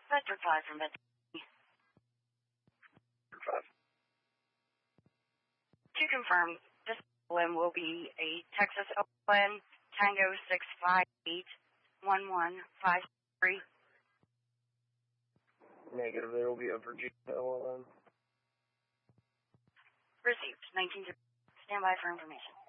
Bedford 5 from Bedford. Bedford 5. To confirm, this LM will be a Texas OLN Tango 658-1153. Negative, there will be a Virginia OLN. Received. 19. Stand by for information.